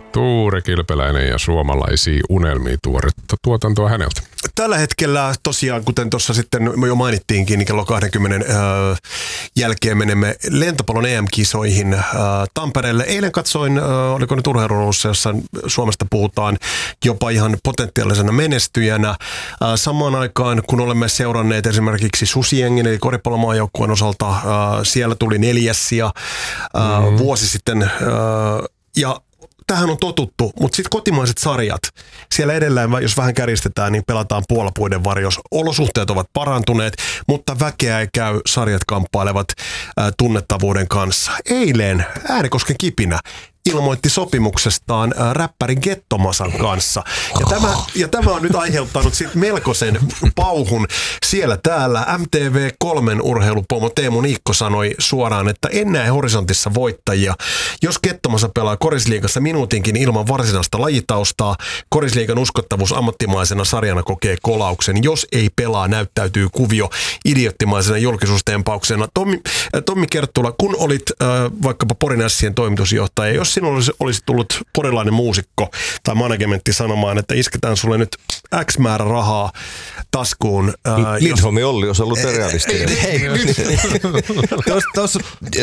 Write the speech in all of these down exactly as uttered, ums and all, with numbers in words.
Tuure Kilpeläinen ja suomalaisia unelmia tuoretta tuotantoa häneltä. Tällä hetkellä tosiaan, kuten tuossa sitten jo mainittiinkin, niin kello kaksikymmentä äh, jälkeen menemme lentopallon E M-kisoihin äh, Tampereelle. Eilen katsoin, äh, oliko nyt urheilussa, jossa Suomesta puhutaan jopa ihan potentiaalisena menestyjänä. Äh, samaan aikaan, kun olemme seuranneet esimerkiksi Susiengin, eli koripallomaajoukkueen osalta, äh, siellä tuli neljäs sija äh, mm-hmm. vuosi sitten. Äh, ja tähän on totuttu, mutta sitten kotimaiset sarjat, siellä edelleen, jos vähän kärjistetään, niin pelataan puolapuiden varjossa. Olosuhteet ovat parantuneet, mutta väkeä ei käy, sarjat kamppailevat ää, tunnettavuuden kanssa. Eilen Äänekosken Kipinä ilmoitti sopimuksestaan ää, räppärin Gettomasan kanssa. Ja tämä, ja tämä on nyt aiheuttanut sit melkoisen pauhun siellä täällä. M T V kolme urheilupomo Teemu Niikko sanoi suoraan, että en näe horisontissa voittajia. Jos Gettomasa pelaa korisliigassa minuutinkin ilman varsinaista lajitaustaa, korisliigan uskottavuus ammattimaisena sarjana kokee kolauksen. Jos ei pelaa, näyttäytyy kuvio idioottimaisena julkisuustempauksena. Tommi, äh, Tommi Kerttula, kun olit äh, vaikkapa Porin Ässien toimitusjohtaja, jos sinulla olisi, olisi tullut porilainen muusikko tai managementti sanomaan, että isketään sulle nyt X määrä rahaa taskuun. Ää, Lindholm jos... Olli olisi ollut realistinen. Hei, tos, tos,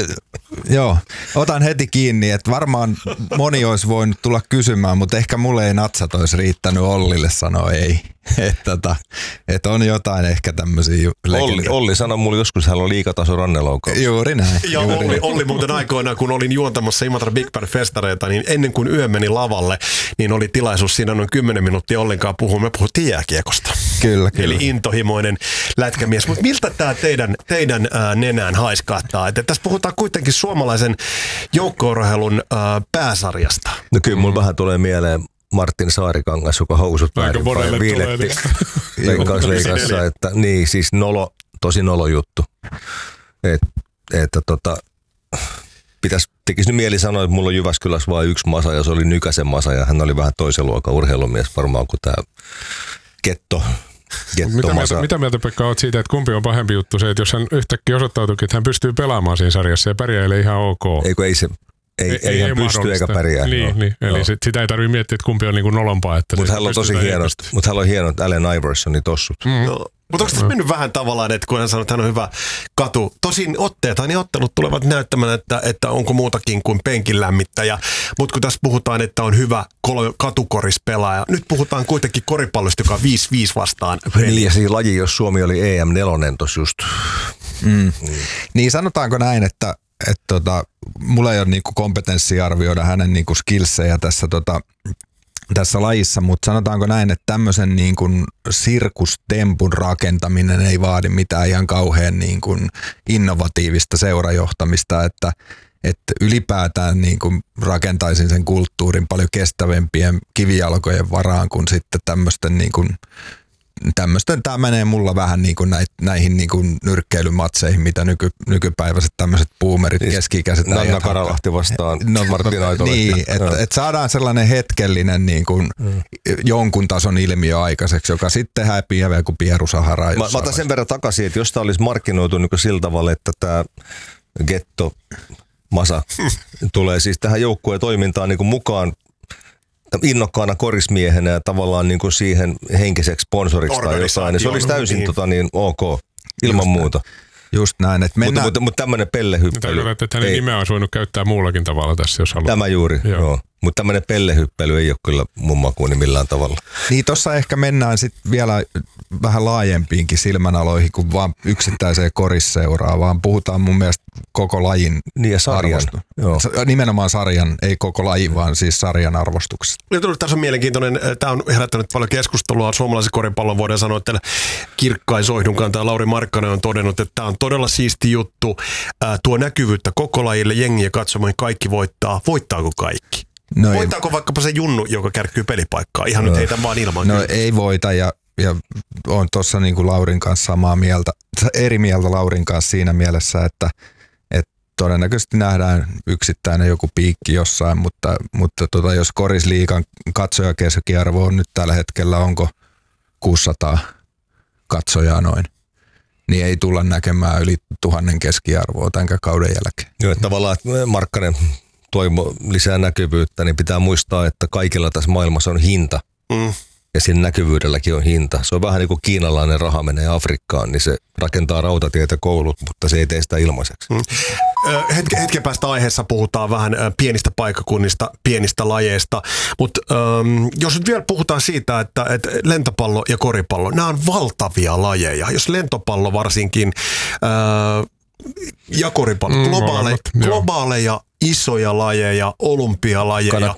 joo, otan heti kiinni, että varmaan moni olisi voinut tulla kysymään, mutta ehkä mulle ei natsat olisi riittänyt Ollille sanoa ei. Että et, et on jotain ehkä tämmöisiä Olli, Olli sanoi mulle joskus, että hän on liikataso rannelaukaus. Juuri näin. Ja juuri. Olli, Olli muuten aikoina, kun olin juontamassa Imatra Big Band festareita, niin ennen kuin yö meni lavalle, niin oli tilaisuus siinä noin kymmenen minuuttia ollenkaan puhua. Me puhuttiin jääkiekosta. Kyllä, kyllä. Eli intohimoinen lätkämies. Mutta miltä tämä teidän, teidän ää, nenään haiskahtaa? Et tässä puhutaan kuitenkin suomalaisen joukko-urheilun ää, pääsarjasta. No kyllä mulla mm. vähän tulee mieleen Martin Saarikangas, joka housut väärinpäin viiletti Veikkausliigassa, että niin siis nolo, tosi nolo juttu. Et, että tota, pitäisi, tekisi nyt mieli sanoa, että mulla on Jyväskylässä vain yksi masa ja se oli Nykäsen masa ja hän oli vähän toisen luokan urheilumies varmaan kuin tämä Ketto. Mitä mieltä, mitä mieltä Pekka olet siitä, että kumpi on pahempi juttu se, että jos hän yhtäkkiä osoittautuikin, että hän pystyy pelaamaan siinä sarjassa ja pärjäilee ihan ok. Eikö ei se... Ei, ei, ei, ei pysty eikä pärjää. Niin, no. niin. Eli sit, sitä ei tarvitse miettiä, että kumpi on niinku nolompaa. Mutta hän on tosi hienot, mutta hän on hienot Allen Iversonin tossut. Mm. No. Mutta onko tässä mennyt vähän tavallaan, että kun hän sanoo, että hän on hyvä katu. Tosin otteet, niin ottelut tulevat näyttämään, että, että onko muutakin kuin penkin lämmittäjä. Mutta kun tässä puhutaan, että on hyvä katukorispelaaja. Nyt puhutaan kuitenkin koripallosta, joka on viisi viisi vastaan. Niin ja siinä laji, jos Suomi oli E M neljä tossa just. Mm. Mm. Niin sanotaanko näin, että että tota, mulla ei ole niinku kompetenssia arvioida hänen niinku skillsejä tässä, tota, tässä lajissa, mutta sanotaanko näin, että tämmöisen niinku sirkustempun rakentaminen ei vaadi mitään ihan kauhean niinku innovatiivista seurajohtamista, että, että ylipäätään niinku rakentaisin sen kulttuurin paljon kestävämpien kivijalkojen varaan kuin sitten tämmöisten niinku tämmöistä, tämä menee mulla vähän niin kuin näihin niin kuin nyrkkeilymatseihin, mitä nyky, nykypäiväiset tämmöiset boomerit, siis keski-ikäiset. Nanna Karalahti vastaan no, Martin Aitolehti. Niin, että et saadaan sellainen hetkellinen niin kuin mm. jonkun tason ilmiö aikaiseksi, joka sitten häpiää vielä kuin Pieru Saharaa. Mä, mä otan sen verran takaisin, että jos tämä olisi markkinoitu niin sillä tavalla, että tämä Getto Masa tulee siis tähän joukkueen toimintaan niin kuin mukaan innokkaana korismiehenä ja tavallaan niin kuin siihen henkiseksi sponsoriksi tai jotain, niin se olisi täysin niin. Tota, niin, ok, ilman just muuta. Just näin, että mennään... Mutta, mutta, mutta tämmöinen pellehyppely... Tarkoitan, että hänen nimeä olisi voinut käyttää muullakin tavalla tässä, jos haluaa. Tämä juuri, joo. joo. Mutta tämmöinen pellehyppely ei ole kyllä mun makuuni millään tavalla. Niin tossa ehkä mennään sitten vielä vähän laajempiinkin silmänaloihin kuin vaan yksittäiseen korisseuraa, vaan puhutaan mun mielestä koko lajin niin ja sarjan. Joo. Nimenomaan sarjan, ei koko lajin, vaan siis sarjan arvostuksesta. Tässä on mielenkiintoinen, tämä on herättänyt paljon keskustelua. Suomalaisen koripallon voidaan sanoa, että Kirkkain Soihdunkaan tai Lauri Markkanen on todennut, että tämä on todella siisti juttu. Tuo näkyvyyttä koko lajille, jengiä katsomaan, kaikki voittaa. Voittaako kaikki? No voittaako ei. Vaikkapa se Junnu, joka kärkkyy pelipaikkaa? Ihan no. nyt heitä vaan ilman. No kyllä. Ei voita ja, ja on tuossa niin kuin Laurin kanssa samaa mieltä, eri mieltä Laurin kanssa siinä mielessä, että, että todennäköisesti nähdään yksittäinen joku piikki jossain, mutta, mutta tota, jos korisliigan katsojakeskiarvo on nyt tällä hetkellä, onko kuusisataa katsojaa noin, niin ei tulla näkemään yli tuhannen keskiarvoa tämän kauden jälkeen. Joo, tavallaan Markkanen toivo lisää näkyvyyttä, niin pitää muistaa, että kaikilla tässä maailmassa on hinta. Mm. Ja siinä näkyvyydelläkin on hinta. Se on vähän niin kuin kiinalainen raha menee Afrikkaan, niin se rakentaa rautatietä, koulut, mutta se ei tee sitä ilmaiseksi. Mm. Hetken, hetken päästä aiheessa puhutaan vähän pienistä paikkakunnista, pienistä lajeista, mutta ähm, jos nyt vielä puhutaan siitä, että, että lentopallo ja koripallo, nämä on valtavia lajeja. Jos lentopallo varsinkin äh, ja koripallo, globaaleja, mm, globaaleja isoja lajeja, olympialajeja. Kannat,